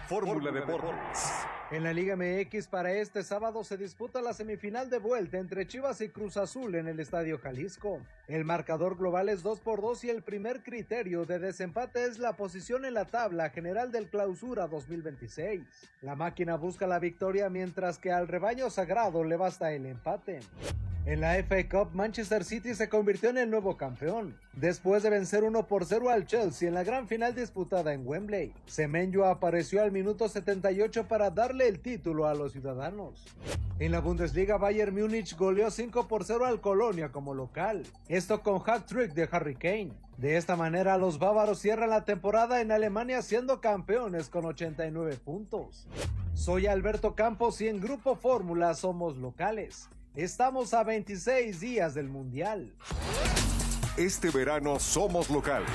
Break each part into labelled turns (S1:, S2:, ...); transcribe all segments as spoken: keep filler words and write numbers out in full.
S1: Fórmula Deportes.
S2: En la Liga M X para este sábado se disputa la semifinal de vuelta entre Chivas y Cruz Azul en el Estadio Jalisco. El marcador global es dos por dos y el primer criterio de desempate es la posición en la tabla general del Clausura dos mil veintiséis. La máquina busca la victoria mientras que al rebaño sagrado le basta el empate. En la F A Cup, Manchester City se convirtió en el nuevo campeón, después de vencer uno por cero al Chelsea en la gran final disputada en Wembley. Semenyo apareció al minuto setenta y ocho para darle el título a los ciudadanos. En la Bundesliga, Bayern Múnich goleó cinco por cero al Colonia como local, esto con hat-trick de Harry Kane. De esta manera, los bávaros cierran la temporada en Alemania siendo campeones con ochenta y nueve puntos. Soy Alberto Campos y en Grupo Fórmula somos locales. Estamos a veintiséis días del Mundial.
S1: Este verano somos locales.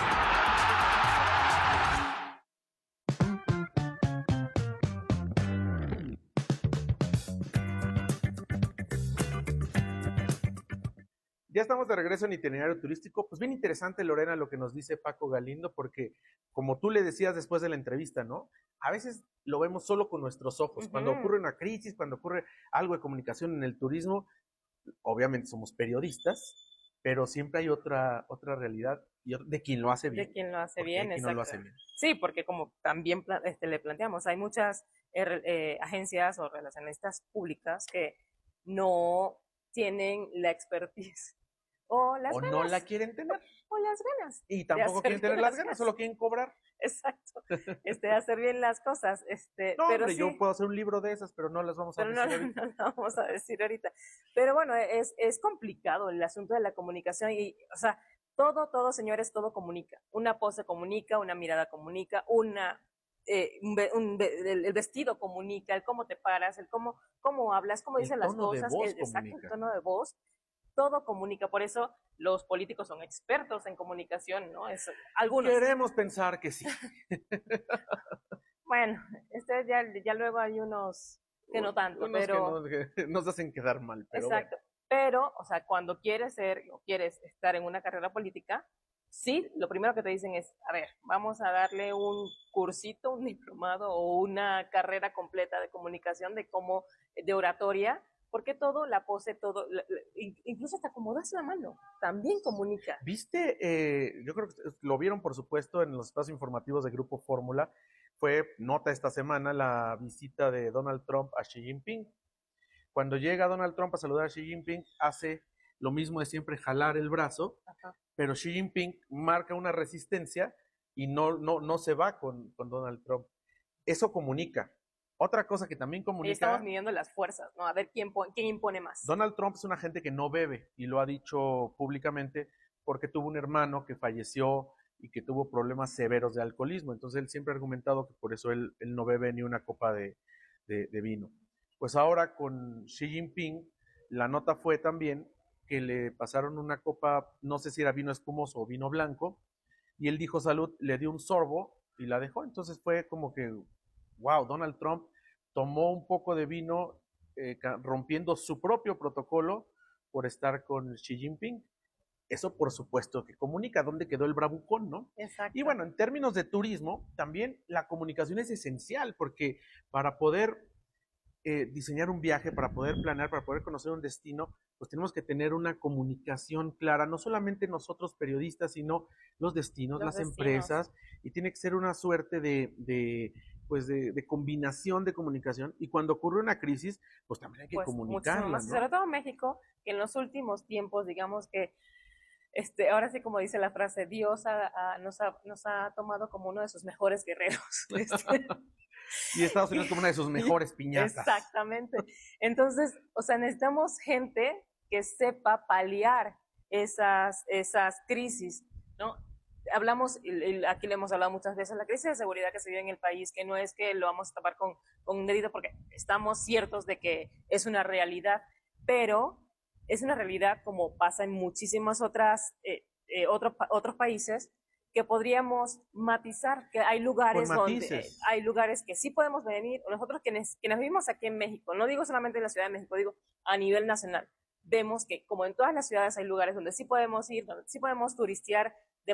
S3: Ya estamos de regreso en Itinerario Turístico. Pues bien interesante, Lorena, lo que nos dice Paco Galindo, porque como tú le decías después de la entrevista, ¿no? A veces lo vemos solo con nuestros ojos. Uh-huh. Cuando ocurre una crisis, cuando ocurre algo de comunicación en el turismo, obviamente somos periodistas, pero siempre hay otra otra realidad de quien lo hace bien.
S4: De quien lo hace bien,
S3: exacto. No lo hace bien.
S4: Sí, porque como también este, le planteamos, hay muchas eh, eh, agencias o relacionistas públicas que no tienen la expertise. O las
S3: o
S4: ganas.
S3: no la quieren tener.
S4: O las ganas.
S3: Y tampoco quieren tener las ganas, solo quieren cobrar.
S4: Exacto. Este, hacer bien las cosas. Este,
S3: no,
S4: pero
S3: hombre,
S4: sí,
S3: yo puedo hacer un libro de esas, pero no las vamos a
S4: pero
S3: decir
S4: no,
S3: ahorita.
S4: No, no, no vamos a decir ahorita. Pero bueno, es, es complicado el asunto de la comunicación y, o sea, todo, todo, señores, todo comunica. Una pose comunica, una mirada comunica, una, eh, un, un, el, el vestido comunica, el cómo te paras, el cómo, cómo hablas, cómo dices las cosas, el, exacto, el tono de voz. Todo comunica, por eso los políticos son expertos en comunicación, ¿no? Es, algunos.
S3: Queremos pensar que sí.
S4: Bueno, este ya, ya luego hay unos que no tanto,
S3: unos
S4: pero...
S3: que no, nos hacen quedar mal, pero
S4: exacto,
S3: bueno.
S4: Pero, o sea, cuando quieres ser o quieres estar en una carrera política, sí, lo primero que te dicen es, a ver, vamos a darle un cursito, un diplomado o una carrera completa de comunicación, de cómo, de oratoria, porque todo, la pose, todo, la, la, incluso hasta acomodarse la mano, también comunica.
S3: ¿Viste? Eh, yo creo que lo vieron, por supuesto, en los espacios informativos de Grupo Fórmula. Fue nota esta semana la visita de Donald Trump a Xi Jinping. Cuando llega Donald Trump a saludar a Xi Jinping, hace lo mismo de siempre, jalar el brazo, Ajá. pero Xi Jinping marca una resistencia y no, no, no se va con, con Donald Trump. Eso comunica. Otra cosa que también comunica...
S4: Y estamos midiendo las fuerzas, ¿no? A ver quién, quién impone más.
S3: Donald Trump es una gente que no bebe, y lo ha dicho públicamente, porque tuvo un hermano que falleció y que tuvo problemas severos de alcoholismo. Entonces él siempre ha argumentado que por eso él, él no bebe ni una copa de, de, de vino. Pues ahora con Xi Jinping, la nota fue también que le pasaron una copa, no sé si era vino espumoso o vino blanco, y él dijo salud, le dio un sorbo y la dejó. Entonces fue como que... wow, Donald Trump tomó un poco de vino eh, rompiendo su propio protocolo por estar con Xi Jinping. Eso, por supuesto, que comunica dónde quedó el bravucón, ¿no?
S4: Exacto.
S3: Y bueno, en términos de turismo, también la comunicación es esencial, porque para poder eh, diseñar un viaje, para poder planear, para poder conocer un destino, pues tenemos que tener una comunicación clara, no solamente nosotros periodistas, sino los destinos, los las destinos. empresas, y tiene que ser una suerte de... de pues de, de combinación de comunicación, y cuando ocurre una crisis, pues también hay que
S4: pues
S3: comunicarla,
S4: más,
S3: ¿no?
S4: Sobre todo México, que en los últimos tiempos, digamos que, este, ahora sí como dice la frase, Dios ha, ha, nos, ha, nos ha tomado como uno de sus mejores guerreros. Este.
S3: Y Estados Unidos como una de sus mejores piñatas.
S4: Exactamente. Entonces, o sea, necesitamos gente que sepa paliar esas, esas crisis, ¿no? Hablamos, aquí le hemos hablado muchas veces, la crisis de seguridad que se vive en el país, que no es que lo vamos a tapar con, con un dedito, porque estamos ciertos de que es una realidad, pero es una realidad como pasa en muchísimas otras, eh, eh, otro, otros países, que podríamos matizar, que hay lugares donde, hay lugares que sí podemos venir, nosotros quienes, quienes vivimos aquí en México, no digo solamente en la Ciudad de México, digo a nivel nacional, vemos que como en todas las ciudades hay lugares donde sí podemos ir, donde sí podemos turistear